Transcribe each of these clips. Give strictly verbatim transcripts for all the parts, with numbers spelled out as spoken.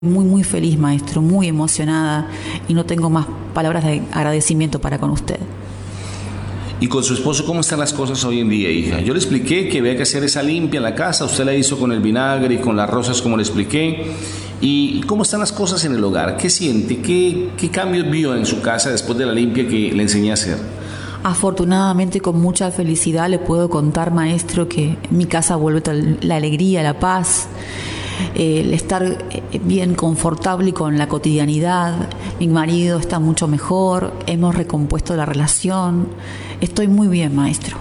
Muy, muy feliz, maestro, muy emocionada y no tengo más palabras de agradecimiento para con usted. ¿Y con su esposo cómo están las cosas hoy en día, hija? Yo le expliqué que había que hacer esa limpia en la casa, usted la hizo con el vinagre y con las rosas como le expliqué. ¿Y cómo están las cosas en el hogar? ¿Qué siente? ¿Qué, qué cambios vio en su casa después de la limpia que le enseñé a hacer? Afortunadamente, con mucha felicidad le puedo contar, maestro, que en mi casa vuelve la alegría, la paz, eh, el estar bien confortable y con la cotidianidad. Mi marido está mucho mejor, hemos recompuesto la relación. Estoy muy bien, maestro.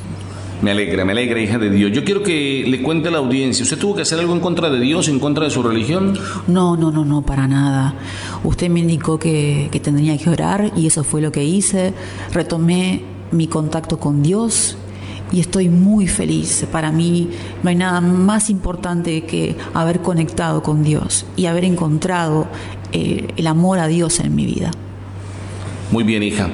Me alegra, me alegra, hija de Dios. Yo quiero que le cuente a la audiencia, ¿usted tuvo que hacer algo en contra de Dios, en contra de su religión? No, no, no, no, para nada. Usted me indicó que, que tendría que orar y eso fue lo que hice. Retomé mi contacto con Dios y estoy muy feliz. Para mí no hay nada más importante que haber conectado con Dios y haber encontrado eh, el amor a Dios en mi vida. Muy bien, hija.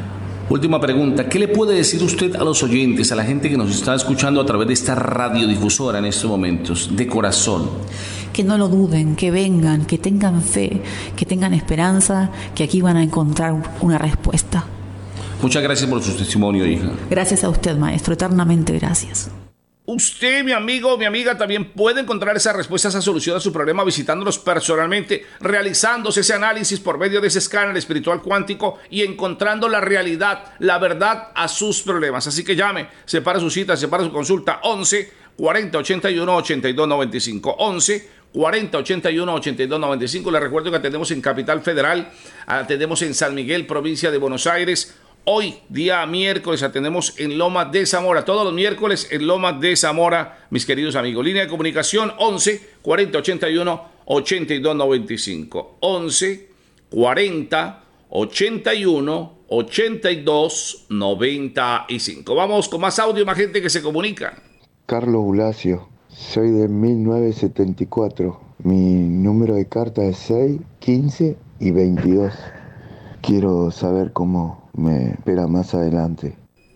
Última pregunta, ¿qué le puede decir usted a los oyentes, a la gente que nos está escuchando a través de esta radiodifusora en estos momentos, de corazón? Que no lo duden, que vengan, que tengan fe, que tengan esperanza, que aquí van a encontrar una respuesta. Muchas gracias por su testimonio, hija. Gracias a usted, maestro, eternamente gracias. Usted, mi amigo, mi amiga, también puede encontrar esa respuesta, esa solución a su problema visitándonos personalmente, realizándose ese análisis por medio de ese escáner espiritual cuántico y encontrando la realidad, la verdad a sus problemas. Así que llame, separa su cita, separa su consulta, once cuarenta ochenta y uno ochenta y dos noventa y cinco, once cuarenta ochenta y uno ochenta y dos noventa y cinco. Les recuerdo que atendemos en Capital Federal, atendemos en San Miguel, provincia de Buenos Aires. Hoy, día miércoles, atendemos en Lomas de Zamora. Todos los miércoles en Lomas de Zamora, mis queridos amigos. Línea de comunicación once cuarenta ochenta y uno ochenta y dos noventa y cinco. once cuarenta ochenta y uno ochenta y dos noventa y cinco. Vamos con más audio, más gente que se comunica. Carlos Bulacio, soy de mil novecientos setenta y cuatro. Mi número de carta es seis, quince y veintidós. Quiero saber cómo me espera más adelante.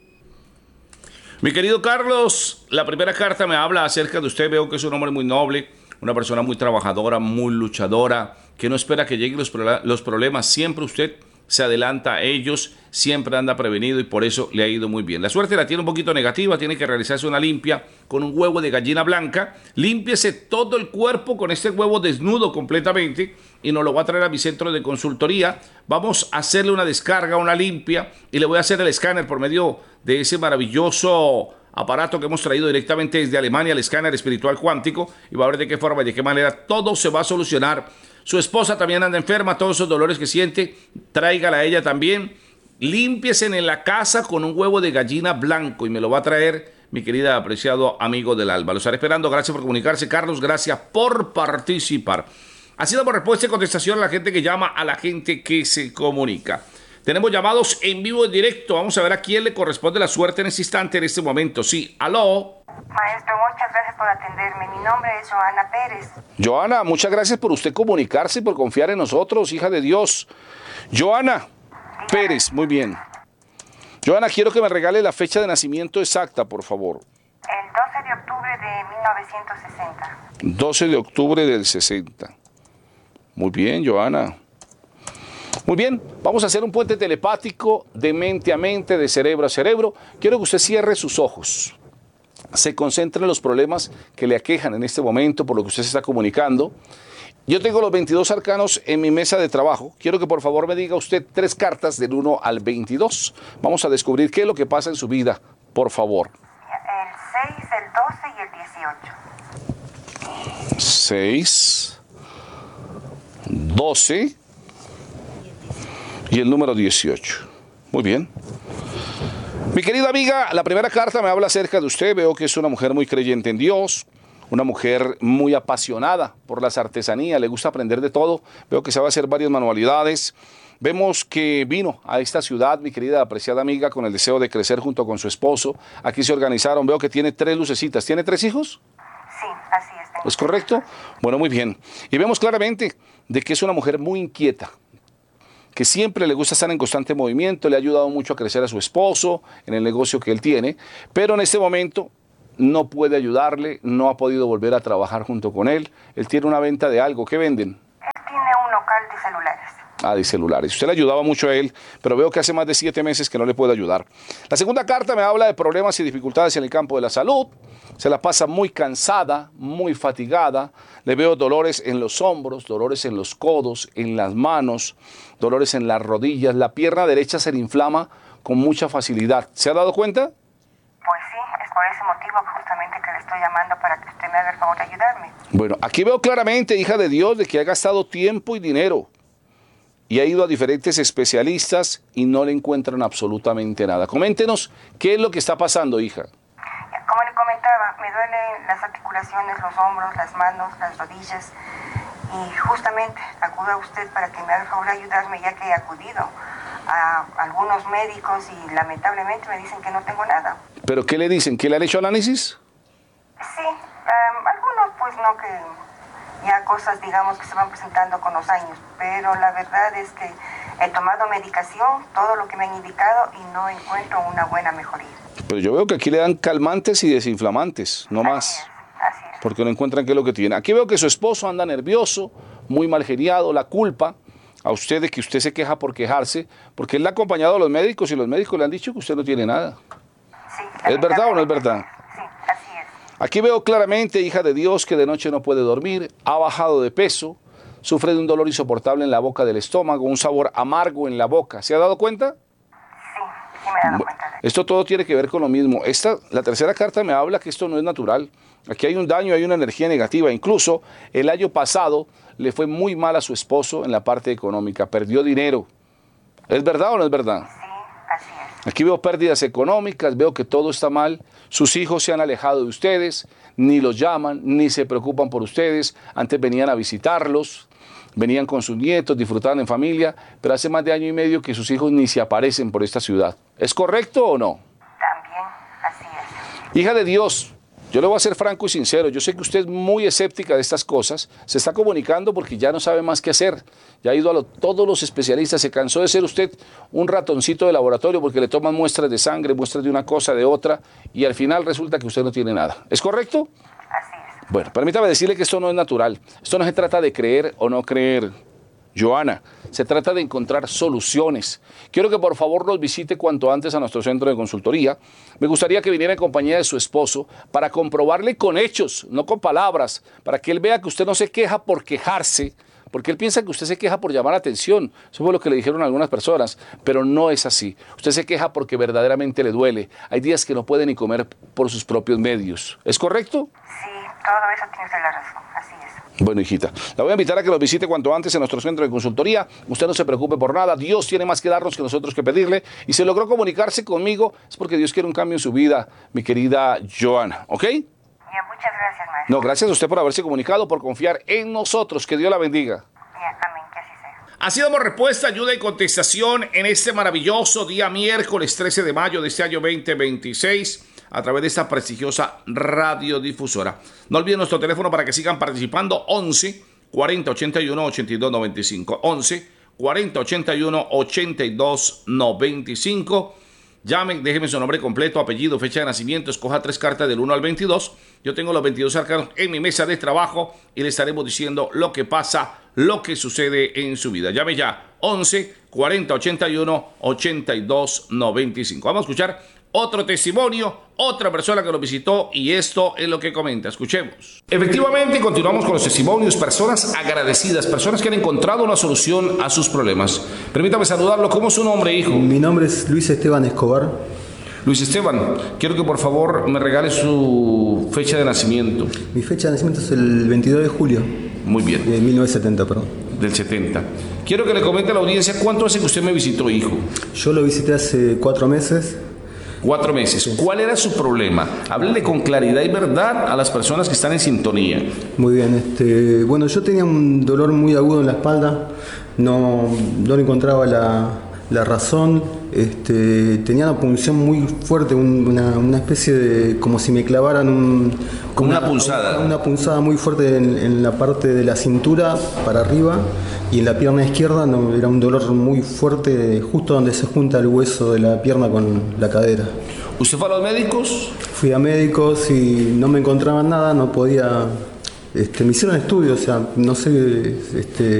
Mi querido Carlos, la primera carta me habla acerca de usted. Veo que es un hombre muy noble, una persona muy trabajadora, muy luchadora, que no espera que lleguen los, pro- los problemas. Siempre usted se adelanta a ellos, siempre anda prevenido y por eso le ha ido muy bien. La suerte la tiene un poquito negativa, tiene que realizarse una limpia con un huevo de gallina blanca. Límpiese todo el cuerpo con este huevo desnudo completamente y nos lo va a traer a mi centro de consultoría. Vamos a hacerle una descarga, una limpia y le voy a hacer el escáner por medio de ese maravilloso aparato que hemos traído directamente desde Alemania, el escáner espiritual cuántico, y va a ver de qué forma y de qué manera todo se va a solucionar. Su esposa también anda enferma, todos esos dolores que siente, tráigala a ella también. Límpiese en la casa con un huevo de gallina blanco y me lo va a traer mi querida apreciado amigo del alba. Lo estaré esperando. Gracias por comunicarse, Carlos. Gracias por participar. Así damos respuesta y contestación a la gente que llama, a la gente que se comunica. Tenemos llamados en vivo, en directo. Vamos a ver a quién le corresponde la suerte en este instante, en este momento. Sí, aló. Maestro, muchas gracias por atenderme. Mi nombre es Joana Pérez. Joana, muchas gracias por usted comunicarse y por confiar en nosotros, hija de Dios. Joana Pérez, muy bien. Joana, quiero que me regale la fecha de nacimiento exacta, por favor. El doce de octubre de mil novecientos sesenta. doce de octubre del sesenta. Muy bien, Joana. Muy bien, vamos a hacer un puente telepático de mente a mente, de cerebro a cerebro. Quiero que usted cierre sus ojos. Se concentre en los problemas que le aquejan en este momento, por lo que usted se está comunicando. Yo tengo los veintidós arcanos en mi mesa de trabajo. Quiero que por favor me diga usted tres cartas del uno al veintidós. Vamos a descubrir qué es lo que pasa en su vida, por favor. El seis, el doce y el dieciocho. seis, doce y el número dieciocho. Muy bien. Mi querida amiga, la primera carta me habla acerca de usted. Veo que es una mujer muy creyente en Dios, una mujer muy apasionada por las artesanías, le gusta aprender de todo. Veo que sabe hacer varias manualidades. Vemos que vino a esta ciudad, mi querida apreciada amiga, con el deseo de crecer junto con su esposo. Aquí se organizaron, veo que tiene tres lucecitas. ¿Tiene tres hijos? Sí, así es. Tengo. ¿Es correcto? Bueno, muy bien. Y vemos claramente de que es una mujer muy inquieta, que siempre le gusta estar en constante movimiento, le ha ayudado mucho a crecer a su esposo en el negocio que él tiene, pero en este momento no puede ayudarle, no ha podido volver a trabajar junto con él. Él tiene una venta de algo. ¿Qué venden? celulares. Ah, de celulares. Usted le ayudaba mucho a él, pero veo que hace más de siete meses que no le puede ayudar. La segunda carta me habla de problemas y dificultades en el campo de la salud. Se la pasa muy cansada, muy fatigada. Le veo dolores en los hombros, dolores en los codos, en las manos, dolores en las rodillas. La pierna derecha se le inflama con mucha facilidad. ¿Se ha dado cuenta? Pues sí, es por ese motivo justamente que le estoy llamando para que usted me haga el favor de ayudarme. Bueno, aquí veo claramente, hija de Dios, de que ha gastado tiempo y dinero. Y ha ido a diferentes especialistas y no le encuentran absolutamente nada. Coméntenos qué es lo que está pasando, hija. Como le comentaba, me duelen las articulaciones, los hombros, las manos, las rodillas. Y justamente acudo a usted para que me haga el favor de ayudarme, ya que he acudido a algunos médicos y lamentablemente me dicen que no tengo nada. ¿Pero qué le dicen? ¿Que le han hecho análisis? Sí, um, algunos pues no, que ya cosas digamos que se van presentando con los años, pero la verdad es que he tomado medicación, todo lo que me han indicado y no encuentro una buena mejoría. Pero yo veo que aquí le dan calmantes y desinflamantes, no más. Así es, así es. Porque no encuentran qué es lo que tiene. Aquí veo que su esposo anda nervioso, muy mal geriado, la culpa a usted de que usted se queja por quejarse, porque él le ha acompañado a los médicos y los médicos le han dicho que usted no tiene nada. Sí, ¿Es verdad o no es verdad? Sí, así es. Aquí veo claramente, hija de Dios, que de noche no puede dormir, ha bajado de peso, sufre de un dolor insoportable en la boca del estómago, un sabor amargo en la boca. ¿Se ha dado cuenta? Sí, sí me he dado cuenta de eso. Esto todo tiene que ver con lo mismo. Esta, la tercera carta me habla que esto no es natural. Aquí hay un daño, hay una energía negativa. Incluso el año pasado le fue muy mal a su esposo en la parte económica. Perdió dinero. ¿Es verdad o no es verdad? Sí, así es. Aquí veo pérdidas económicas, veo que todo está mal. Sus hijos se han alejado de ustedes, ni los llaman, ni se preocupan por ustedes. Antes venían a visitarlos, venían con sus nietos, disfrutaban en familia, pero hace más de año y medio que sus hijos ni se aparecen por esta ciudad. ¿Es correcto o no? También, así es. Hija de Dios, yo le voy a ser franco y sincero, yo sé que usted es muy escéptica de estas cosas, se está comunicando porque ya no sabe más qué hacer, ya ha ido a lo, todos los especialistas, se cansó de ser usted un ratoncito de laboratorio porque le toman muestras de sangre, muestras de una cosa, de otra, y al final resulta que usted no tiene nada. ¿Es correcto? Así es. Bueno, permítame decirle que esto no es natural, esto no se trata de creer o no creer, Joana, se trata de encontrar soluciones. Quiero que por favor nos visite cuanto antes a nuestro centro de consultoría. Me gustaría que viniera en compañía de su esposo para comprobarle con hechos, no con palabras, para que él vea que usted no se queja por quejarse, porque él piensa que usted se queja por llamar la atención. Eso fue lo que le dijeron algunas personas, pero no es así. Usted se queja porque verdaderamente le duele. Hay días que no puede ni comer por sus propios medios. ¿Es correcto? Sí, todo eso tiene usted la razón, así es. Bueno, hijita, la voy a invitar a que nos visite cuanto antes en nuestro centro de consultoría. Usted no se preocupe por nada, Dios tiene más que darnos que nosotros que pedirle. Y si logró comunicarse conmigo, es porque Dios quiere un cambio en su vida, mi querida Joana, ¿ok? Bien, muchas gracias, maestro. No, gracias a usted por haberse comunicado, por confiar en nosotros. Que Dios la bendiga. Bien, amén, que así sea. Así damos respuesta, ayuda y contestación en este maravilloso día miércoles trece de mayo de este año veinte veintiséis. A través de esta prestigiosa radiodifusora. No olviden nuestro teléfono para que sigan participando, once cuarenta ochenta y uno ochenta y dos noventa y cinco. once cuarenta ochenta y uno ochenta y dos noventa y cinco. Llamen, déjenme su nombre completo, apellido, fecha de nacimiento, escoja tres cartas del uno al veintidós. Yo tengo los veintidós arcanos en mi mesa de trabajo y le estaremos diciendo lo que pasa, lo que sucede en su vida. Llame ya, once cuarenta ochenta y uno ochenta y dos noventa y cinco. Vamos a escuchar otro testimonio, otra persona que nos visitó y esto es lo que comenta. Escuchemos. Efectivamente, continuamos con los testimonios, personas agradecidas, personas que han encontrado una solución a sus problemas. Permítame saludarlo. ¿Cómo es su nombre, hijo? Mi nombre es Luis Esteban Escobar. Luis Esteban, quiero que por favor me regale su fecha de nacimiento. Mi fecha de nacimiento es el veintidós de julio. Muy bien. De mil novecientos setenta, perdón. Del setenta. Quiero que le comente a la audiencia cuánto hace que usted me visitó, hijo. Yo lo visité hace cuatro meses. Cuatro meses. ¿Cuál era su problema? Háblele con claridad y verdad a las personas que están en sintonía. Muy bien. Este, bueno, yo tenía un dolor muy agudo en la espalda. No, no le encontraba la, la razón. Este, tenía una punción muy fuerte, un, una, una especie de... como si me clavaran un... Como una, una punzada. Una, una punzada muy fuerte en, en la parte de la cintura para arriba. Y en la pierna izquierda no, era un dolor muy fuerte justo donde se junta el hueso de la pierna con la cadera. ¿Usted fue a los médicos? Fui a médicos y no me encontraban nada, no podía... Este, me hicieron estudios, o sea, no sé, este,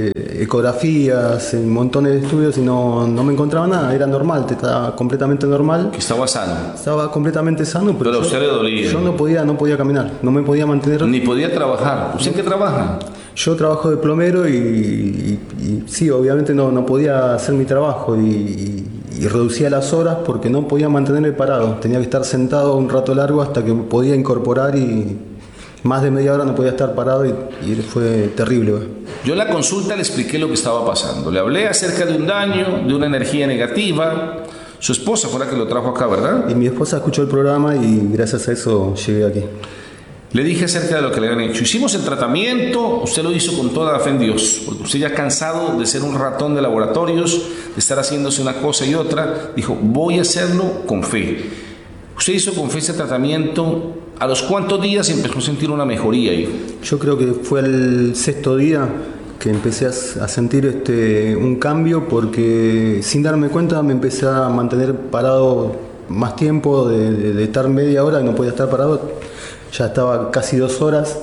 ecografías, en montones de estudios y no, no me encontraba nada, era normal, estaba completamente normal. Que estaba sano. Estaba completamente sano, pero, Pero a yo, usted le dolía. yo no podía, no podía caminar, no me podía mantener. Ni podía trabajar. ¿Usted qué trabaja? Yo trabajo de plomero y, y, y sí, obviamente no, no podía hacer mi trabajo y, y, y reducía las horas porque no podía mantenerme parado. Tenía que estar sentado un rato largo hasta que podía incorporar y más de media hora no podía estar parado y, y fue terrible. Yo en la consulta le expliqué lo que estaba pasando. Le hablé acerca de un daño, de una energía negativa. Su esposa fue la que lo trajo acá, ¿verdad? Y mi esposa escuchó el programa y gracias a eso llegué aquí. Le dije acerca de lo que le habían hecho. Hicimos el tratamiento, usted lo hizo con toda la fe en Dios, porque usted ya cansado de ser un ratón de laboratorios, de estar haciéndose una cosa y otra, dijo, voy a hacerlo con fe. Usted hizo con fe ese tratamiento. ¿A los cuántos días empezó a sentir una mejoría, hijo? Yo creo que fue el sexto día que empecé a sentir este, un cambio, porque sin darme cuenta me empecé a mantener parado más tiempo, de, de, de estar media hora y no podía estar parado. Ya estaba casi dos horas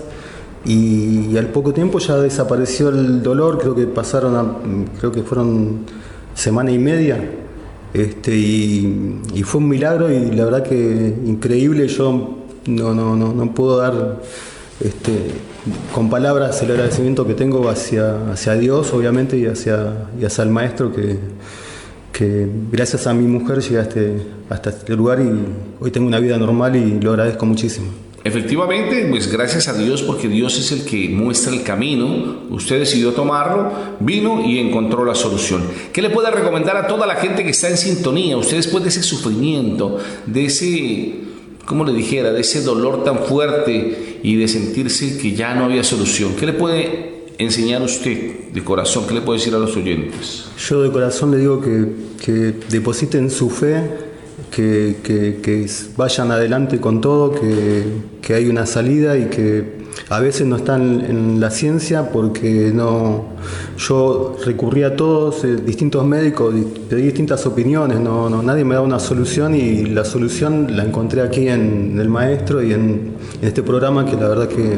y, y al poco tiempo ya desapareció el dolor. Creo que pasaron, a, creo que fueron semana y media, este, y, y fue un milagro y la verdad que increíble. Yo no, no, no, no puedo dar este, con palabras el agradecimiento que tengo hacia, hacia Dios, obviamente, y hacia, y hacia el maestro que, que gracias a mi mujer llegué a este, hasta este lugar y hoy tengo una vida normal y lo agradezco muchísimo. Efectivamente, pues gracias a Dios, porque Dios es el que muestra el camino. Usted decidió tomarlo, vino y encontró la solución. ¿Qué le puede recomendar a toda la gente que está en sintonía? Usted, después de ese sufrimiento, de ese, ¿cómo le dijera?, de ese dolor tan fuerte y de sentirse que ya no había solución, ¿qué le puede enseñar usted de corazón? ¿Qué le puede decir a los oyentes? Yo de corazón le digo que, que depositen su fe, que, que, que vayan adelante con todo, que, que hay una salida y que a veces no están en la ciencia, porque no, yo recurrí a todos, eh, distintos médicos, pedí distintas opiniones, no, no, nadie me da una solución y la solución la encontré aquí en, en el maestro y en, en este programa, que la verdad que,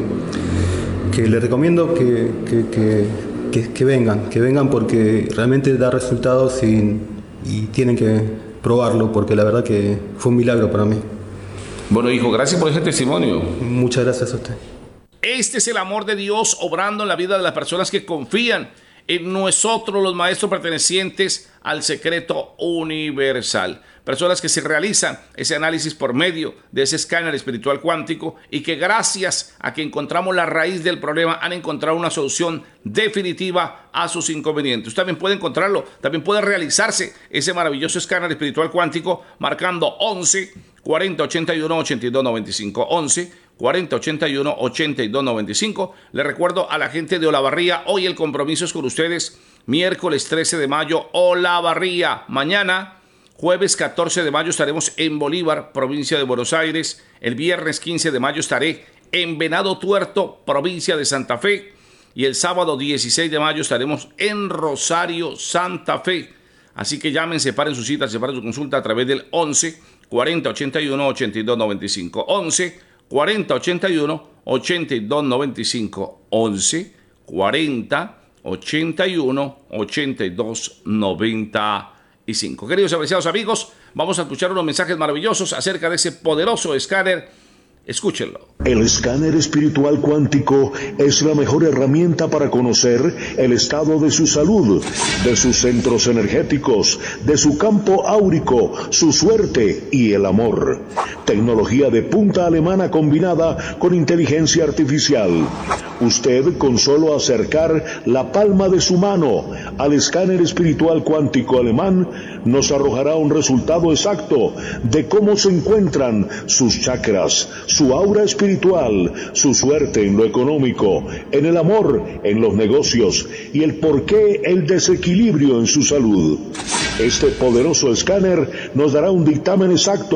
que le recomiendo que, que, que, que, que vengan, que vengan porque realmente da resultados y, y tienen que probarlo, porque la verdad que fue un milagro para mí. Bueno, hijo, gracias por ese testimonio. Muchas gracias a usted. Este es el amor de Dios obrando en la vida de las personas que confían en nosotros, los maestros pertenecientes al secreto universal. Personas que se realizan ese análisis por medio de ese escáner espiritual cuántico y que gracias a que encontramos la raíz del problema han encontrado una solución definitiva a sus inconvenientes. Usted también puede encontrarlo, también puede realizarse ese maravilloso escáner espiritual cuántico marcando once cuarenta ochenta y uno ochenta y dos noventa y cinco, once cuarenta ochenta y uno ochenta y dos noventa y cinco. Le recuerdo a la gente de Olavarría, hoy el compromiso es con ustedes, miércoles trece de mayo, Olavarría. Mañana, jueves catorce de mayo, estaremos en Bolívar, provincia de Buenos Aires. El viernes quince de mayo estaré en Venado Tuerto, provincia de Santa Fe. Y el sábado dieciséis de mayo estaremos en Rosario, Santa Fe. Así que llamen, separen su cita, separen su consulta a través del once cuarenta ochenta y uno ochenta y dos noventa y cinco. once cuarenta ochenta y uno ochenta y dos noventa y cinco. once cuarenta ochenta y uno ochenta y dos noventa y cinco. Queridos y apreciados amigos, vamos a escuchar unos mensajes maravillosos acerca de ese poderoso escáner. Escúchenlo. El escáner espiritual cuántico es la mejor herramienta para conocer el estado de su salud, de sus centros energéticos, de su campo áurico, su suerte y el amor. Tecnología de punta alemana combinada con inteligencia artificial. Usted, con solo acercar la palma de su mano al escáner espiritual cuántico alemán, nos arrojará un resultado exacto de cómo se encuentran sus chakras, su aura espiritual, su suerte en lo económico, en el amor, en los negocios y el porqué el desequilibrio en su salud. Este poderoso escáner nos dará un dictamen exacto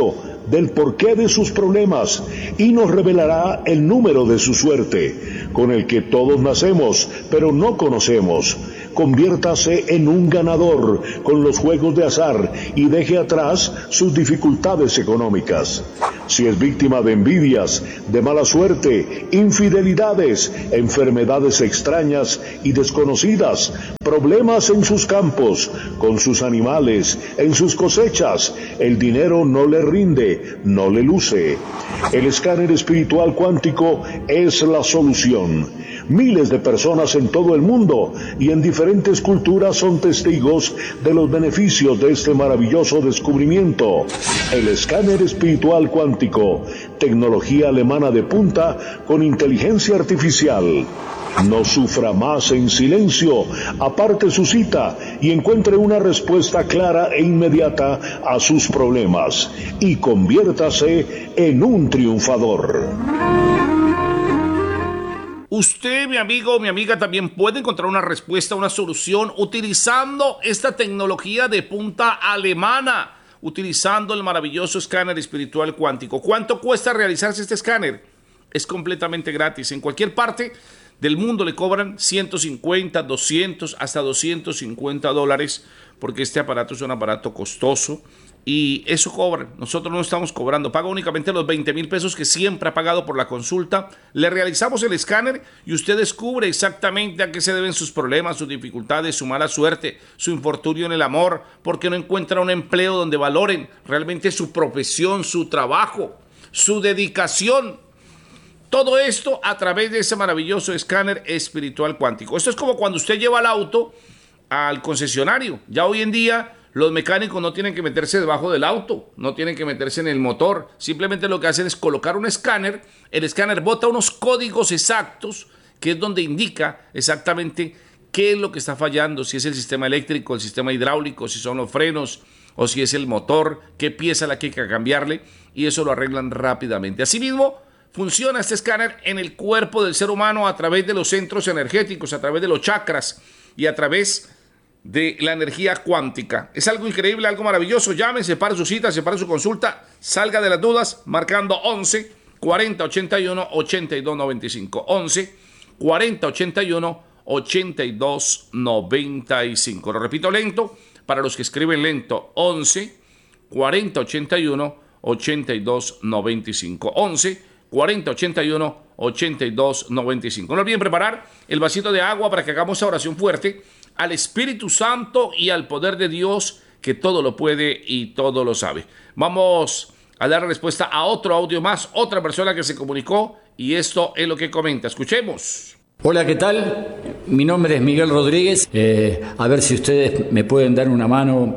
del porqué de sus problemas y nos revelará el número de su suerte, con el que todos nacemos, pero no conocemos. Conviértase en un ganador con los juegos de azar y deje atrás sus dificultades económicas. Si es víctima de envidias, de mala suerte, infidelidades, enfermedades extrañas y desconocidas, problemas en sus campos, con sus animales, en sus cosechas, el dinero no le rinde, no le luce. El escáner espiritual cuántico es la solución. Miles de personas en todo el mundo y en diferentes culturas son testigos de los beneficios de este maravilloso descubrimiento. El escáner espiritual cuántico, tecnología alemana de punta con inteligencia artificial. No sufra más en silencio, aparte su cita y encuentre una respuesta clara e inmediata a sus problemas y conviértase en un triunfador. Usted, mi amigo o mi amiga, también puede encontrar una respuesta, una solución utilizando esta tecnología de punta alemana, utilizando el maravilloso escáner espiritual cuántico. ¿Cuánto cuesta realizarse este escáner? Es completamente gratis. En cualquier parte del mundo le cobran ciento cincuenta, doscientos, hasta doscientos cincuenta dólares, porque este aparato es un aparato costoso y eso cobran. Nosotros no estamos cobrando, paga únicamente los veinte mil pesos que siempre ha pagado por la consulta. Le realizamos el escáner y usted descubre exactamente a qué se deben sus problemas, sus dificultades, su mala suerte, su infortunio en el amor, porque no encuentra un empleo donde valoren realmente su profesión, su trabajo, su dedicación. Todo esto a través de ese maravilloso escáner espiritual cuántico. Esto es como cuando usted lleva el auto al concesionario. Ya hoy en día los mecánicos no tienen que meterse debajo del auto, no tienen que meterse en el motor. Simplemente lo que hacen es colocar un escáner. El escáner bota unos códigos exactos, que es donde indica exactamente qué es lo que está fallando, si es el sistema eléctrico, el sistema hidráulico, si son los frenos o si es el motor, qué pieza la que hay que cambiarle, y eso lo arreglan rápidamente. Asimismo, funciona este escáner en el cuerpo del ser humano a través de los centros energéticos, a través de los chakras y a través de la energía cuántica. Es algo increíble, algo maravilloso. Llame, separe su cita, separe su consulta, salga de las dudas marcando once, cuarenta, ochenta y uno, ochenta y dos noventa y cinco. once, cuarenta, ochenta y uno, ochenta y dos noventa y cinco. Lo repito lento para los que escriben lento. once, cuarenta, ochenta y uno, ochenta y dos noventa y cinco. once, cuarenta, ochenta y uno, ochenta y dos noventa y cinco. No olviden preparar el vasito de agua para que hagamos esa oración fuerte al Espíritu Santo y al poder de Dios, que todo lo puede y todo lo sabe. Vamos a dar respuesta a otro audio más, otra persona que se comunicó, y esto es lo que comenta. Escuchemos. Hola, ¿qué tal? Mi nombre es Miguel Rodríguez. Eh, a ver si ustedes me pueden dar una mano.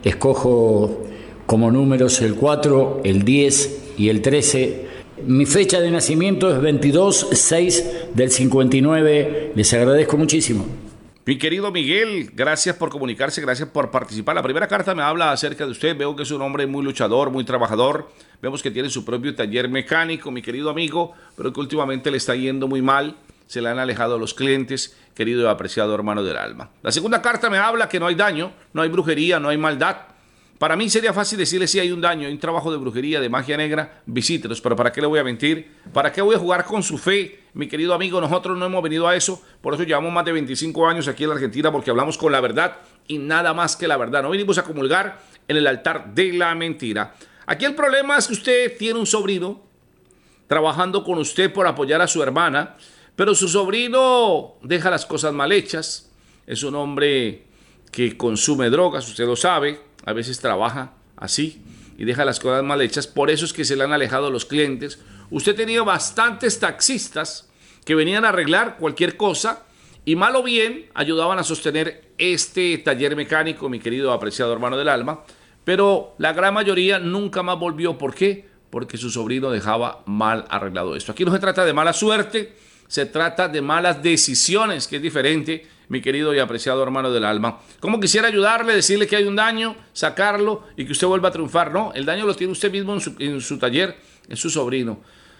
Escojo como números el cuatro, el diez y el trece. Mi fecha de nacimiento es veintidós seis del cincuenta y nueve. Les agradezco muchísimo. Mi querido Miguel, gracias por comunicarse, gracias por participar. La primera carta me habla acerca de usted. Veo que es un hombre muy luchador, muy trabajador. Vemos que tiene su propio taller mecánico, mi querido amigo, pero que últimamente le está yendo muy mal. Se le han alejado los clientes, querido y apreciado hermano del alma. La segunda carta me habla que no hay daño, no hay brujería, no hay maldad. Para mí sería fácil decirle si hay un daño, hay un trabajo de brujería, de magia negra, visítelos, pero ¿para qué le voy a mentir? ¿Para qué voy a jugar con su fe? Mi querido amigo, nosotros no hemos venido a eso, por eso llevamos más de veinticinco años aquí en la Argentina, porque hablamos con la verdad y nada más que la verdad. No venimos a comulgar en el altar de la mentira. Aquí el problema es que usted tiene un sobrino trabajando con usted por apoyar a su hermana, pero su sobrino deja las cosas mal hechas, es un hombre que consume drogas, usted lo sabe. A veces trabaja así y deja las cosas mal hechas. Por eso es que se le han alejado los clientes. Usted tenía bastantes taxistas que venían a arreglar cualquier cosa y mal o bien ayudaban a sostener este taller mecánico, mi querido apreciado hermano del alma. Pero la gran mayoría nunca más volvió. ¿Por qué? Porque su sobrino dejaba mal arreglado esto. Aquí no se trata de mala suerte, se trata de malas decisiones, que es diferente, mi querido y apreciado hermano del alma. ¿Cómo quisiera ayudarle, decirle que hay un daño, sacarlo y que usted vuelva a triunfar? No, el daño lo tiene usted mismo en su, en su taller, en su sobrino.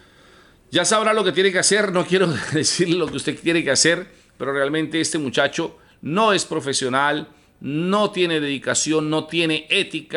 Ya sabrá lo que tiene que hacer, no quiero decirle lo que usted tiene que hacer, pero realmente este muchacho no es profesional, no tiene dedicación, no tiene ética,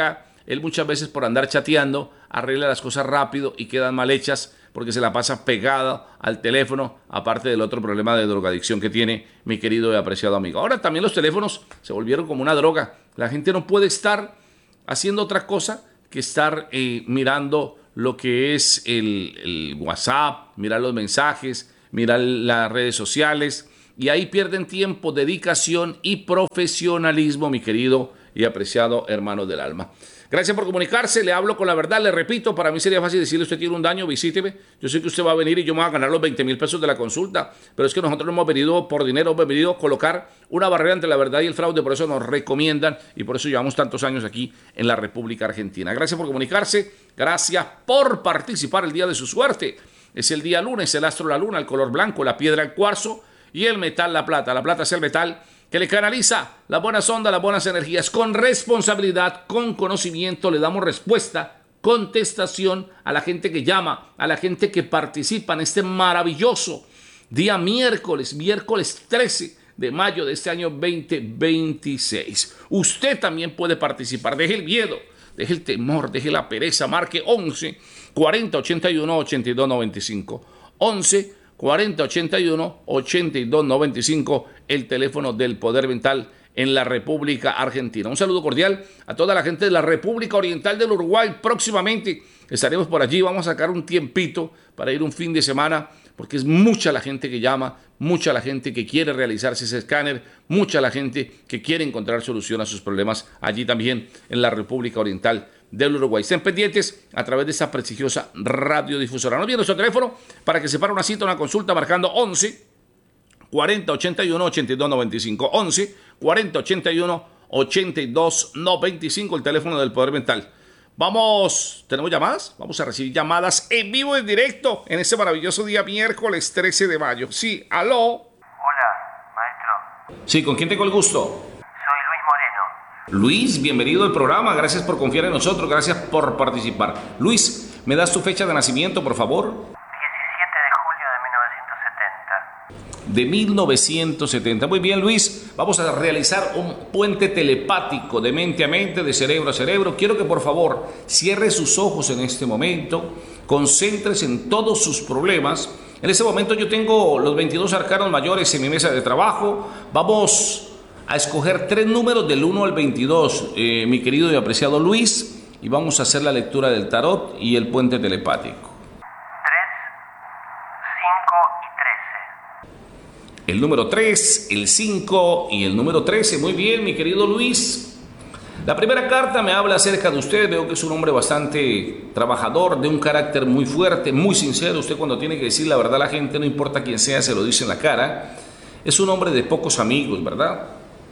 él muchas veces por andar chateando arregla las cosas rápido y quedan mal hechas porque se la pasa pegada al teléfono, aparte del otro problema de drogadicción que tiene mi querido y apreciado amigo. Ahora también los teléfonos se volvieron como una droga. La gente no puede estar haciendo otra cosa que estar eh, mirando lo que es el, el WhatsApp, mirar los mensajes, mirar las redes sociales, y ahí pierden tiempo, dedicación y profesionalismo, mi querido y apreciado hermano del alma. Gracias por comunicarse, le hablo con la verdad, le repito, para mí sería fácil decirle: usted tiene un daño, visíteme, yo sé que usted va a venir y yo me voy a ganar los veinte mil pesos de la consulta, pero es que nosotros no hemos venido por dinero, hemos venido a colocar una barrera entre la verdad y el fraude, por eso nos recomiendan y por eso llevamos tantos años aquí en la República Argentina. Gracias por comunicarse, gracias por participar el día de su suerte. Es el día lunes, el astro la luna, el color blanco, la piedra el cuarzo y el metal la plata. La plata es el metal que le canaliza las buenas ondas, las buenas energías. Con responsabilidad, con conocimiento, le damos respuesta, contestación a la gente que llama, a la gente que participa en este maravilloso día miércoles, miércoles trece de mayo de este año veinte veintiséis. Usted también puede participar. Deje el miedo, deje el temor, deje la pereza. Marque once cuarenta ochenta y uno ochenta y dos noventa y cinco. once cuarenta ochenta y uno ochenta y dos noventa y cinco, el teléfono del Poder Mental en la República Argentina. Un saludo cordial a toda la gente de la República Oriental del Uruguay. Próximamente estaremos por allí, vamos a sacar un tiempito para ir un fin de semana, porque es mucha la gente que llama, mucha la gente que quiere realizarse ese escáner, mucha la gente que quiere encontrar solución a sus problemas allí también en la República Oriental del Uruguay. Estén pendientes a través de esta prestigiosa radiodifusora. No olviden nuestro teléfono para que se para una cita, una consulta, marcando once cuarenta ochenta y uno ochenta y dos noventa y cinco. once cuarenta ochenta y uno ochenta y dos noventa y cinco, el teléfono del Poder Mental. Vamos, ¿tenemos llamadas? Vamos a recibir llamadas en vivo, en directo, en este maravilloso día miércoles trece de mayo. Sí, aló. Hola, maestro. Sí, ¿con quién tengo el gusto? Soy Luis Moreno. Luis, bienvenido al programa, gracias por confiar en nosotros, gracias por participar. Luis, ¿me das tu fecha de nacimiento, por favor? diecisiete de julio de mil novecientos setenta. De mil novecientos setenta. Muy bien, Luis, vamos a realizar un puente telepático de mente a mente, de cerebro a cerebro. Quiero que por favor cierre sus ojos en este momento, concéntrese en todos sus problemas. En este momento yo tengo los veintidós arcanos mayores en mi mesa de trabajo. Vamos a escoger tres números del uno al veintidós, eh, mi querido y apreciado Luis, y vamos a hacer la lectura del tarot y el puente telepático. tres, cinco y trece. El número tres, el cinco y el número trece. Muy bien, mi querido Luis. La primera carta me habla acerca de usted. Veo que es un hombre bastante trabajador, de un carácter muy fuerte, muy sincero. Usted, cuando tiene que decir la verdad a la gente, no importa quién sea, se lo dice en la cara. Es un hombre de pocos amigos, ¿verdad?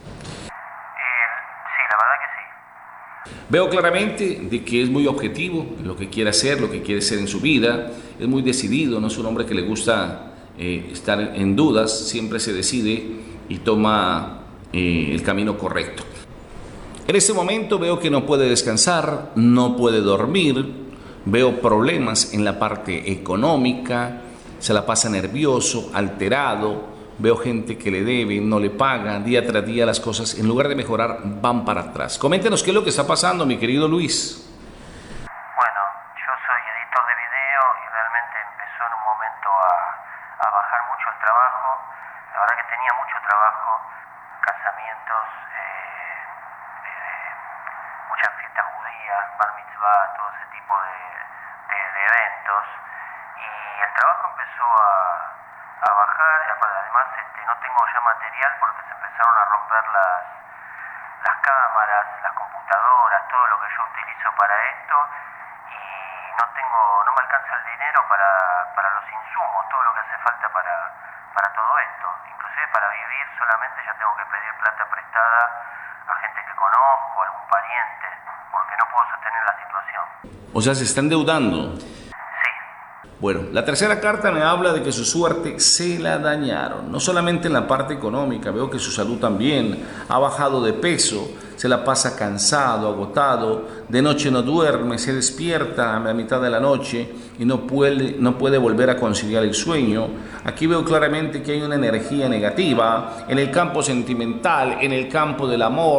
Veo claramente de que es muy objetivo en lo que quiere hacer, lo que quiere hacer en su vida. Es muy decidido, no es un hombre que le gusta eh, estar en dudas. Siempre se decide y toma eh, el camino correcto. En este momento veo que no puede descansar, no puede dormir. Veo problemas en la parte económica. Se la pasa nervioso, alterado. Veo gente que le debe, no le paga, día tras día las cosas, en lugar de mejorar, van para atrás. Coméntenos qué es lo que está pasando, mi querido Luis. Bueno, yo soy editor de video y realmente empezó en un momento a, a bajar mucho el trabajo. La verdad que tenía mucho trabajo, casamientos, eh, eh, muchas fiestas judías, bar mitzvah, todo ese tipo de, de, de eventos. Y el trabajo empezó a... a bajar, además este, no tengo ya material porque se empezaron a romper las, las cámaras, las computadoras, todo lo que yo utilizo para esto, y no tengo, no me alcanza el dinero para, para los insumos, todo lo que hace falta para, para todo esto. Inclusive para vivir solamente ya tengo que pedir plata prestada a gente que conozco, a algún pariente, porque no puedo sostener la situación. O sea, se está endeudando. Bueno, la tercera carta me habla de que su suerte se la dañaron, no solamente en la parte económica, veo que su salud también ha bajado de peso, se la pasa cansado, agotado, de noche no duerme, se despierta a la mitad de la noche y no puede, no puede volver a conciliar el sueño. Aquí veo claramente que hay una energía negativa en el campo sentimental, en el campo del amor.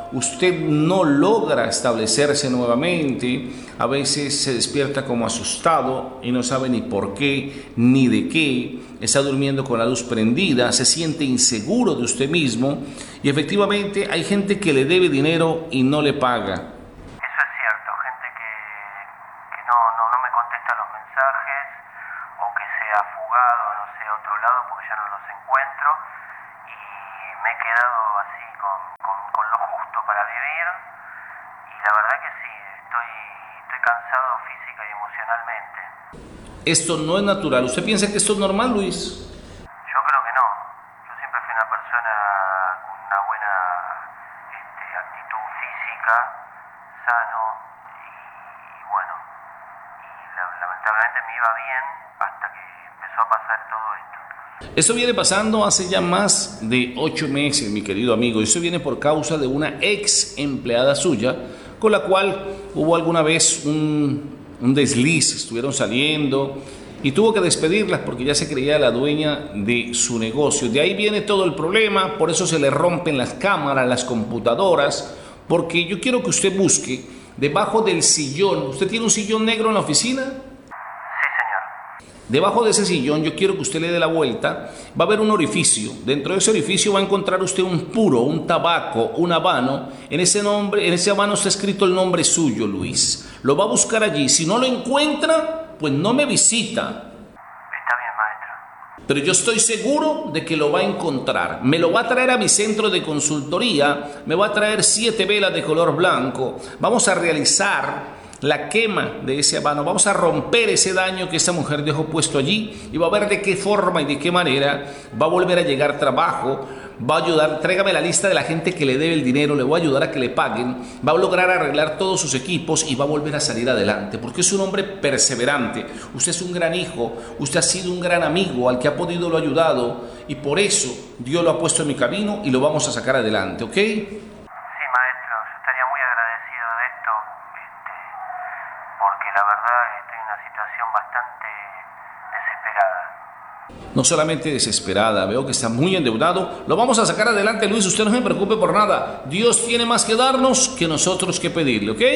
usted no logra establecerse nuevamente, a veces se despierta como asustado y no sabe ni por qué ni de qué, está durmiendo con la luz prendida, se siente inseguro de usted mismo y efectivamente hay gente que le debe dinero y no le paga. Eso es cierto, gente que, que no, no, no me contesta los mensajes o que se ha fugado, no sé, a otro lado porque ya no los encuentro y me he quedado así con, con, con lo justo para vivir y la verdad que sí, estoy, estoy cansado física y emocionalmente. Esto no es natural. ¿Usted piensa que esto es normal, Luis? Yo creo que no. Yo siempre fui una persona con una buena este, actitud física, sano y bueno, y la, lamentablemente me iba bien hasta que empezó a pasar todo esto. Esto viene pasando hace ya más de ocho meses, mi querido amigo. Eso viene por causa de una ex empleada suya con la cual hubo alguna vez un... un desliz, estuvieron saliendo y tuvo que despedirlas porque ya se creía la dueña de su negocio. De ahí viene todo el problema, por eso se le rompen las cámaras, las computadoras, porque yo quiero que usted busque debajo del sillón. ¿Usted tiene un sillón negro en la oficina? Sí, señor. Debajo de ese sillón yo quiero que usted le dé la vuelta, va a haber un orificio, dentro de ese orificio va a encontrar usted un puro, un tabaco, un habano, en ese, nombre, en ese habano está escrito el nombre suyo, Luis. Lo va a buscar allí. Si no lo encuentra, pues no me visita. Está bien, maestro. Pero yo estoy seguro de que lo va a encontrar. Me lo va a traer a mi centro de consultoría. Me va a traer siete velas de color blanco. Vamos a realizar la quema de ese habano. Vamos a romper ese daño que esa mujer dejó puesto allí y va a ver de qué forma y de qué manera va a volver a llegar trabajo. Va a ayudar, tráigame la lista de la gente que le debe el dinero, le voy a ayudar a que le paguen, va a lograr arreglar todos sus equipos y va a volver a salir adelante, porque es un hombre perseverante, usted es un gran hijo, usted ha sido un gran amigo al que ha podido lo ayudado y por eso Dios lo ha puesto en mi camino y lo vamos a sacar adelante, ¿ok? Sí, maestro, yo estaría muy agradecido de esto, este, porque la verdad estoy en una situación bastante desesperada. No solamente desesperada, veo que está muy endeudado. Lo vamos a sacar adelante, Luis, usted no se preocupe por nada. Dios tiene más que darnos que nosotros que pedirle, ¿ok?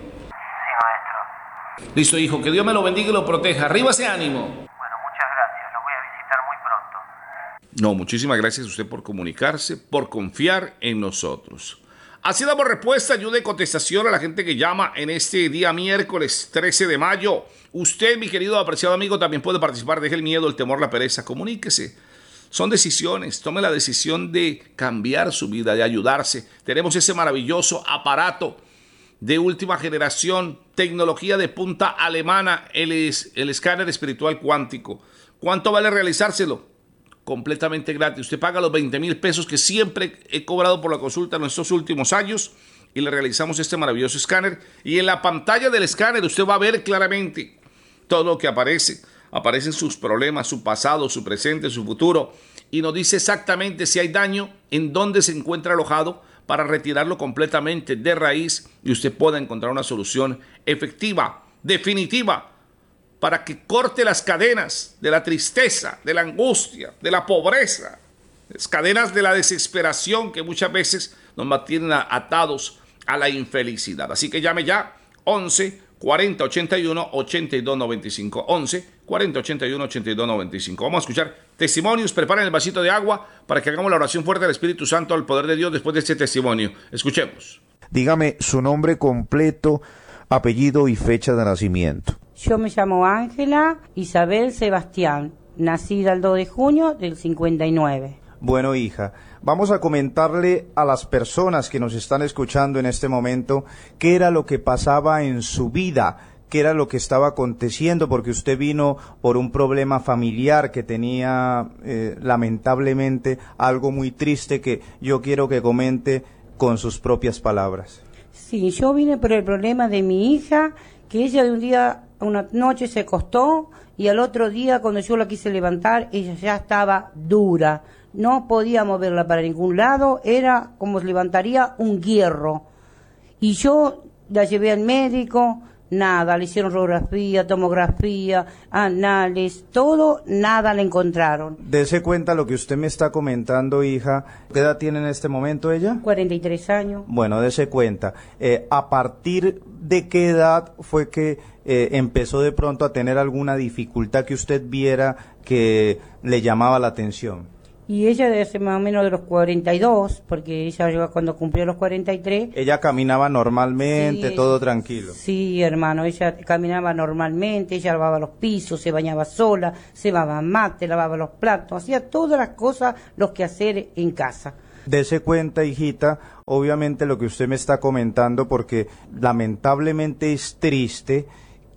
Sí, maestro. Listo, hijo, que Dios me lo bendiga y lo proteja. Arriba ese ánimo. Bueno, muchas gracias, los voy a visitar muy pronto. No, muchísimas gracias a usted por comunicarse, por confiar en nosotros. Así damos respuesta, ayuda y contestación a la gente que llama en este día miércoles trece de mayo. Usted, mi querido apreciado amigo, también puede participar. Deje el miedo, el temor, la pereza. Comuníquese. Son decisiones. Tome la decisión de cambiar su vida, de ayudarse. Tenemos ese maravilloso aparato de última generación, tecnología de punta alemana, el, es, el escáner espiritual cuántico. ¿Cuánto vale realizárselo? Completamente gratis. Usted paga los veinte mil pesos que siempre he cobrado por la consulta en estos últimos años y le realizamos este maravilloso escáner. Y en la pantalla del escáner usted va a ver claramente todo lo que aparece. Aparecen sus problemas, su pasado, su presente, su futuro. Y nos dice exactamente si hay daño, en dónde se encuentra alojado para retirarlo completamente de raíz y usted pueda encontrar una solución efectiva, definitiva, para que corte las cadenas de la tristeza, de la angustia, de la pobreza, las cadenas de la desesperación que muchas veces nos mantienen atados a la infelicidad. Así que llame ya, once cuarenta ochenta y uno ochenta y dos noventa y cinco, once cuarenta ochenta y uno ochenta y dos noventa y cinco. Vamos a escuchar testimonios. Preparen el vasito de agua para que hagamos la oración fuerte del Espíritu Santo al poder de Dios después de este testimonio. Escuchemos. Dígame su nombre completo, apellido y fecha de nacimiento. Yo me llamo Ángela Isabel Sebastián, nacida el dos de junio del cincuenta y nueve. Bueno, hija, vamos a comentarle a las personas que nos están escuchando en este momento qué era lo que pasaba en su vida, qué era lo que estaba aconteciendo, porque usted vino por un problema familiar que tenía eh, lamentablemente algo muy triste que yo quiero que comente con sus propias palabras. Sí, yo vine por el problema de mi hija, que ella de un día, una noche se acostó y al otro día cuando yo la quise levantar, ella ya estaba dura. No podía moverla para ningún lado, era como si levantaría un hierro. Y yo la llevé al médico, nada, le hicieron radiografía, tomografía, anales, todo, nada le encontraron. Dese cuenta lo que usted me está comentando, hija. ¿Qué edad tiene en este momento ella? cuarenta y tres años. Bueno, dese cuenta. Eh, ¿A partir de qué edad fue que eh, empezó de pronto a tener alguna dificultad que usted viera que le llamaba la atención? Y ella desde más o menos de los cuarenta y dos, porque ella cuando cumplió los cuarenta y tres... Ella caminaba normalmente, sí, todo tranquilo. Sí, hermano, ella caminaba normalmente, ella lavaba los pisos, se bañaba sola, se lavaba mate, lavaba los platos, hacía todas las cosas, los quehaceres en casa. Dese cuenta, hijita, obviamente lo que usted me está comentando, porque lamentablemente es triste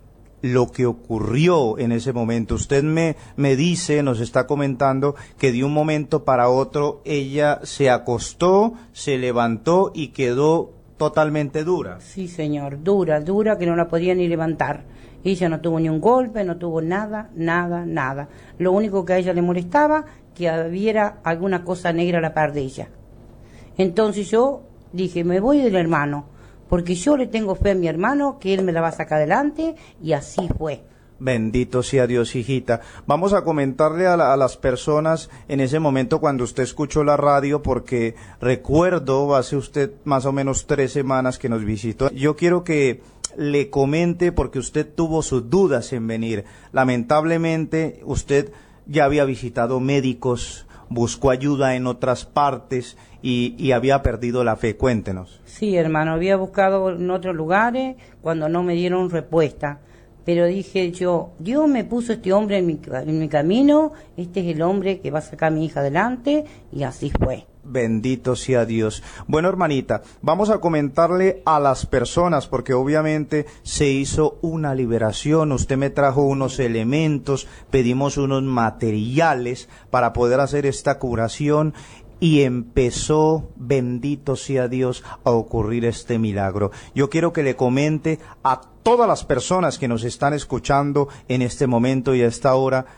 lo que ocurrió en ese momento. Usted me, me dice, nos está comentando que de un momento para otro ella se acostó, se levantó y quedó totalmente dura. Sí, señor, dura, dura, que no la podía ni levantar. Ella no tuvo ni un golpe, no tuvo nada, nada, nada. Lo único que a ella le molestaba, que hubiera alguna cosa negra a la par de ella. Entonces yo dije, me voy del hermano, porque yo le tengo fe a mi hermano, que él me la va a sacar adelante, y así fue. Bendito sea Dios, hijita. Vamos a comentarle a, la, a las personas en ese momento cuando usted escuchó la radio, porque recuerdo, hace usted más o menos tres semanas que nos visitó. Yo quiero que le comente, porque usted tuvo sus dudas en venir. Lamentablemente, usted ya había visitado médicos, buscó ayuda en otras partes y, y había perdido la fe. Cuéntenos. Sí, hermano, había buscado en otros lugares cuando no me dieron respuesta. Pero dije yo, Dios me puso este hombre en mi, en mi camino, este es el hombre que va a sacar a mi hija adelante, y así fue. Bendito sea Dios. Bueno, hermanita, vamos a comentarle a las personas, porque obviamente se hizo una liberación. Usted me trajo unos elementos, pedimos unos materiales para poder hacer esta curación, y empezó, bendito sea Dios, a ocurrir este milagro. Yo quiero que le comente a todas las personas que nos están escuchando en este momento y a esta hora,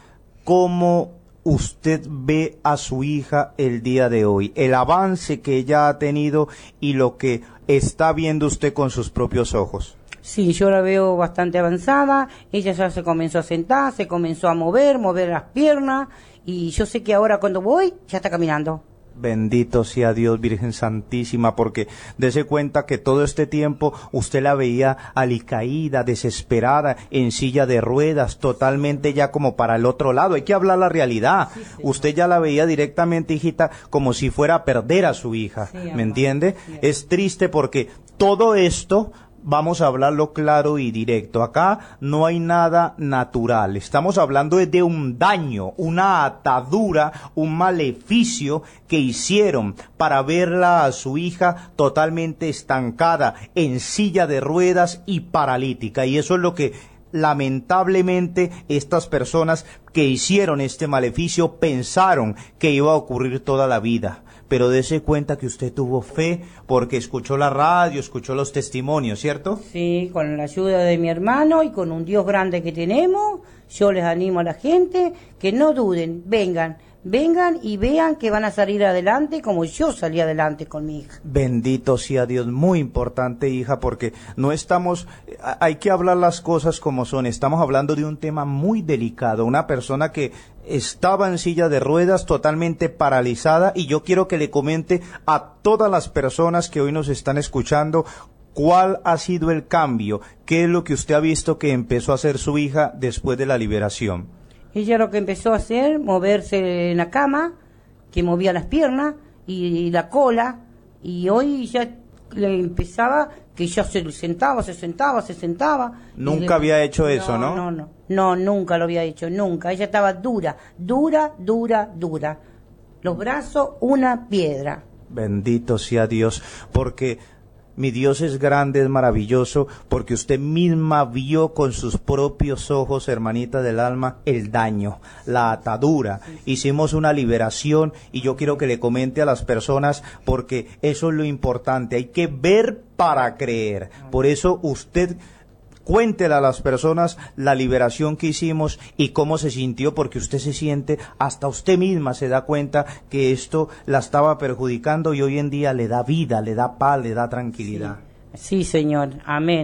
cómo usted ve a su hija el día de hoy, el avance que ella ha tenido y lo que está viendo usted con sus propios ojos. Sí, yo la veo bastante avanzada, ella ya se comenzó a sentar, se comenzó a mover, mover las piernas, y yo sé que ahora cuando voy, ya está caminando. Bendito sea Dios, Virgen Santísima, porque dése cuenta que todo este tiempo usted la veía alicaída, desesperada, en silla de ruedas, totalmente ya como para el otro lado. Hay que hablar la realidad. Sí, sí, usted ya la veía directamente, hijita, como si fuera a perder a su hija. Sí, ¿me entiende? Sí. Es triste porque todo esto, vamos a hablarlo claro y directo. Acá no hay nada natural. Estamos hablando de un daño, una atadura, un maleficio que hicieron para verla a su hija totalmente estancada, en silla de ruedas y paralítica. Y eso es lo que lamentablemente estas personas que hicieron este maleficio pensaron que iba a ocurrir toda la vida. Pero dése cuenta que usted tuvo fe porque escuchó la radio, escuchó los testimonios, ¿cierto? Sí, con la ayuda de mi hermano y con un Dios grande que tenemos, yo les animo a la gente que no duden, vengan, vengan y vean que van a salir adelante como yo salí adelante con mi hija. Bendito sea Dios, muy importante, hija, porque no estamos, hay que hablar las cosas como son, estamos hablando de un tema muy delicado, una persona que estaba en silla de ruedas, totalmente paralizada, y yo quiero que le comente a todas las personas que hoy nos están escuchando cuál ha sido el cambio, qué es lo que usted ha visto que empezó a hacer su hija después de la liberación. Ella lo que empezó a hacer, moverse en la cama, que movía las piernas y la cola, y hoy ya le empezaba que ya se sentaba, se sentaba, se sentaba. Nunca le... había hecho eso, ¿no? No, no, no, no, nunca lo había hecho, nunca. Ella estaba dura, dura, dura, dura. Los brazos, una piedra. Bendito sea Dios, porque mi Dios es grande, es maravilloso, porque usted misma vio con sus propios ojos, hermanita del alma, el daño, la atadura. Sí, sí. Hicimos una liberación y yo quiero que le comente a las personas, porque eso es lo importante. Hay que ver para creer. Por eso usted cuéntele a las personas la liberación que hicimos y cómo se sintió, porque usted se siente, hasta usted misma se da cuenta que esto la estaba perjudicando y hoy en día le da vida, le da paz, le da tranquilidad. Sí, sí, señor, amén.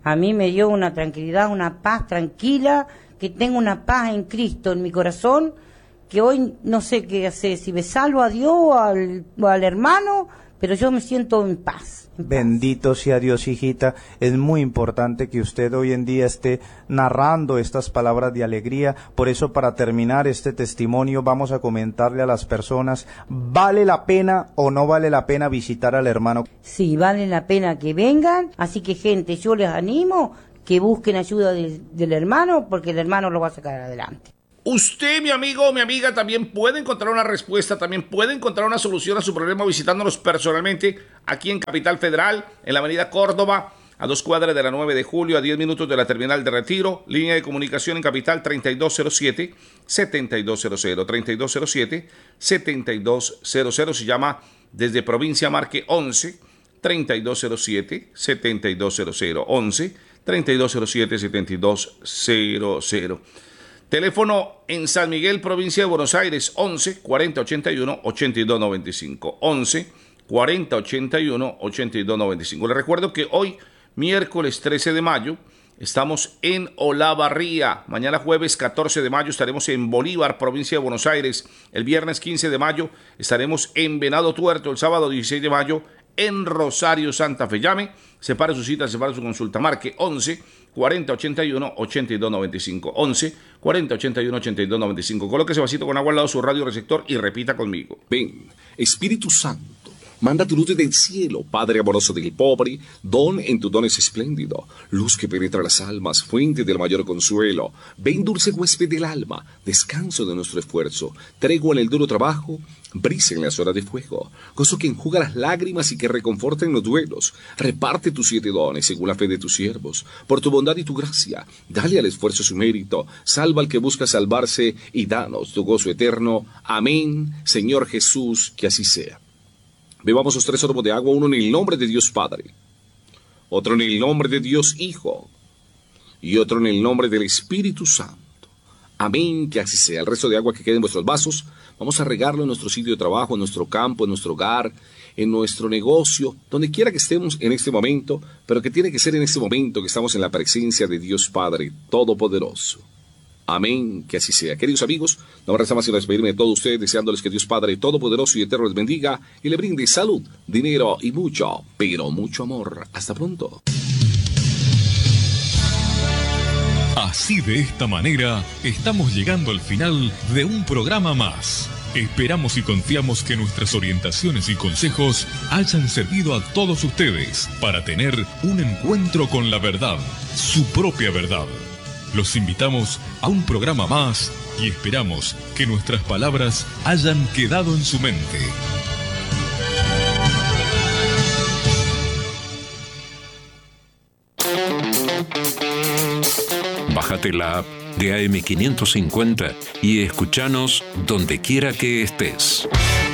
A mí me dio una tranquilidad, una paz tranquila, que tengo una paz en Cristo en mi corazón, que hoy no sé qué hacer, si me salvo a Dios o al, o al hermano, pero yo me siento en paz. Bendito sea Dios, hijita. Es muy importante que usted hoy en día esté narrando estas palabras de alegría. Por eso, para terminar este testimonio, vamos a comentarle a las personas, ¿vale la pena o no vale la pena visitar al hermano? Sí, vale la pena que vengan. Así que, gente, yo les animo que busquen ayuda de, del hermano, porque el hermano lo va a sacar adelante. Usted, mi amigo o mi amiga, también puede encontrar una respuesta, también puede encontrar una solución a su problema visitándonos personalmente aquí en Capital Federal, en la avenida Córdoba, a dos cuadras de la nueve de julio, a diez minutos de la terminal de Retiro. Línea de comunicación en Capital treinta y dos cero siete, setenta y dos cero cero, treinta y dos cero siete, setenta y dos cero cero. Se llama desde provincia, marque once, treinta y dos cero siete, setenta y dos cero cero, once, treinta y dos cero siete, setenta y dos cero cero. Teléfono en San Miguel, provincia de Buenos Aires, once, cuarenta, ochenta y uno, ochenta y dos noventa y cinco. once, cuarenta, ochenta y uno, ochenta y dos noventa y cinco. Les recuerdo que hoy, miércoles trece de mayo, estamos en Olavarría. Mañana jueves catorce de mayo estaremos en Bolívar, provincia de Buenos Aires. El viernes quince de mayo estaremos en Venado Tuerto. El sábado dieciséis de mayo en Rosario, Santa Fe. Llame, separe su cita, separe su consulta. Marque once, cuarenta, ochenta y uno, ochenta y dos noventa y cinco. once, cuarenta, ochenta y uno, ochenta y dos noventa y cinco. Coloque ese vasito con agua al lado de su radio receptor y repita conmigo. Ven, Espíritu Santo, manda tu luz desde el cielo, Padre amoroso del pobre, don en tu don es espléndido, luz que penetra las almas, fuente del mayor consuelo. Ven, dulce huésped del alma, descanso de nuestro esfuerzo, tregua en el duro trabajo, brisa en las horas de fuego, gozo que enjuga las lágrimas y que reconforta en los duelos. Reparte tus siete dones según la fe de tus siervos, por tu bondad y tu gracia, dale al esfuerzo su mérito, salva al que busca salvarse y danos tu gozo eterno. Amén, Señor Jesús, que así sea. Bebamos los tres sorbos de agua, uno en el nombre de Dios Padre, otro en el nombre de Dios Hijo y otro en el nombre del Espíritu Santo. Amén, que así sea. El resto de agua que quede en vuestros vasos, vamos a regarlo en nuestro sitio de trabajo, en nuestro campo, en nuestro hogar, en nuestro negocio, donde quiera que estemos en este momento, pero que tiene que ser en este momento que estamos en la presencia de Dios Padre Todopoderoso. Amén, que así sea. Queridos amigos, no me resta más sino despedirme de todos ustedes, deseándoles que Dios Padre Todopoderoso y Eterno les bendiga y le brinde salud, dinero y mucho, pero mucho amor. Hasta pronto. Así, de esta manera, estamos llegando al final de un programa más. Esperamos y confiamos que nuestras orientaciones y consejos hayan servido a todos ustedes para tener un encuentro con la verdad, su propia verdad. Los invitamos a un programa más y esperamos que nuestras palabras hayan quedado en su mente. Bájate la app de A M quinientos cincuenta y escúchanos donde quiera que estés.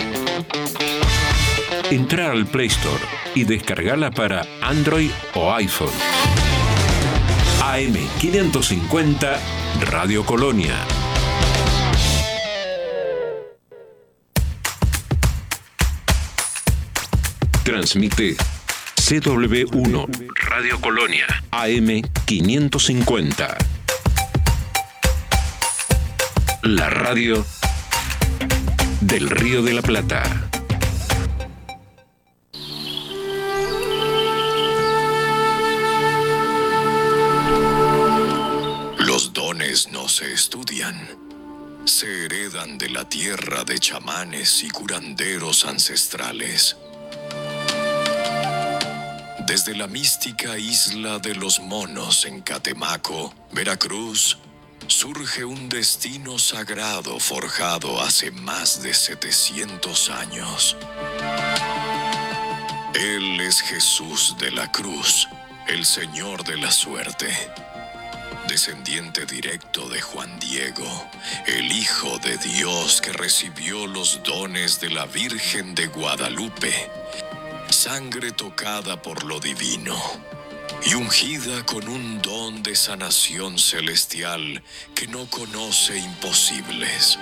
Entra al Play Store y descargala para Android o iPhone. A M quinientos cincuenta Radio Colonia. Transmite C W uno Radio Colonia A M quinientos cincuenta. La radio del Río de la Plata. Los dones no se estudian, se heredan de la tierra de chamanes y curanderos ancestrales. Desde la mística isla de los Monos en Catemaco, Veracruz, surge un destino sagrado forjado hace más de setecientos años. Él es Jesús de la Cruz, el Señor de la Suerte. Descendiente directo de Juan Diego, el Hijo de Dios que recibió los dones de la Virgen de Guadalupe, sangre tocada por lo divino y ungida con un don de sanación celestial que no conoce imposibles.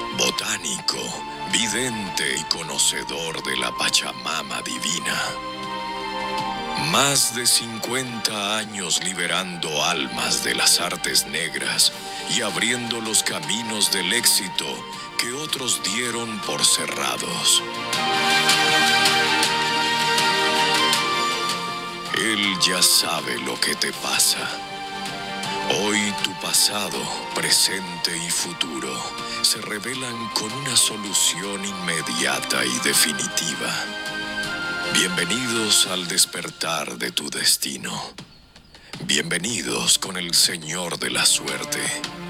Botánico, vidente y conocedor de la Pachamama divina. Más de cincuenta años liberando almas de las artes negras y abriendo los caminos del éxito que otros dieron por cerrados. Él ya sabe lo que te pasa. Hoy tu pasado, presente y futuro se revelan con una solución inmediata y definitiva. Bienvenidos al despertar de tu destino. Bienvenidos con el Señor de la Suerte.